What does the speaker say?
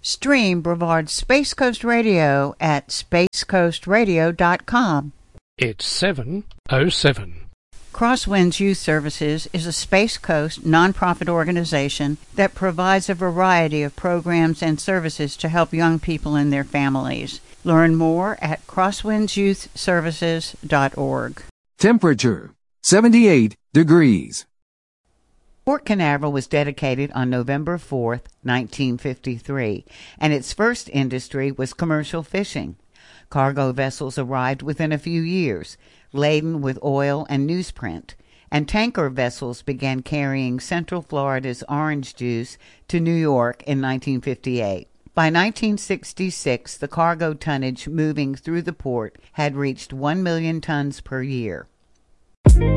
Stream Brevard's Space Coast Radio at spacecoastradio.com. It's 7:07. Crosswinds Youth Services is a Space Coast nonprofit organization that provides a variety of programs and services to help young people and their families. Learn more at crosswindsyouthservices.org. Temperature 78 degrees. Port Canaveral was dedicated on November 4th, 1953, and its first industry was commercial fishing. Cargo vessels arrived within a few years, laden with oil and newsprint, and tanker vessels began carrying Central Florida's orange juice to New York in 1958. By 1966, the cargo tonnage moving through the port had reached 1 million tons per year.